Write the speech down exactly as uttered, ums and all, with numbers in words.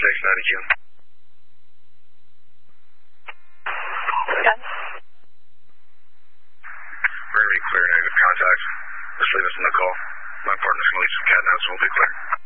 six ninety Q. Okay. We're going to be clear negative contact. Just leave us in the call. My partner's going to leave some cat naps and we'll be clear.